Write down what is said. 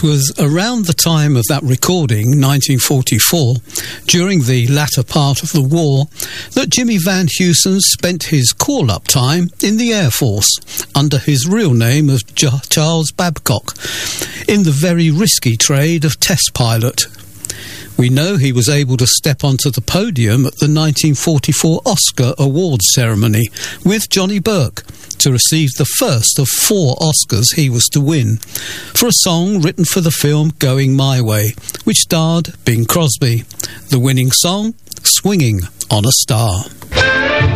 It was around the time of that recording, 1944, during the latter part of the war, that Jimmy Van Heusen spent his call-up time in the Air Force under his real name of Charles Babcock, in the very risky trade of test pilot. We know he was able to step onto the podium at the 1944 Oscar Awards ceremony with Johnny Burke to receive the first of 4 Oscars he was to win for a song written for the film Going My Way, which starred Bing Crosby. The winning song, Swinging on a Star.